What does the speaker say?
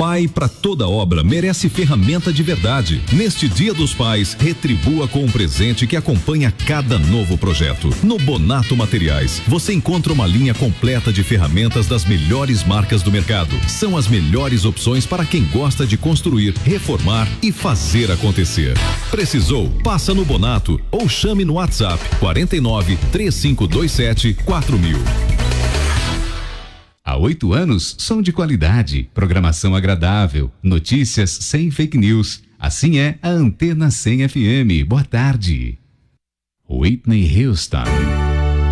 pai para toda obra merece ferramenta de verdade. Neste Dia dos Pais, retribua com um presente que acompanha cada novo projeto. No Bonato Materiais, você encontra uma linha completa de ferramentas das melhores marcas do mercado. São as melhores opções para quem gosta de construir, reformar e fazer acontecer. Precisou? Passa no Bonato ou chame no WhatsApp 49 3527 4000. Há 8 anos, som de qualidade, programação agradável, notícias sem fake news. Assim é a Antena 100 FM. Boa tarde. Whitney Houston.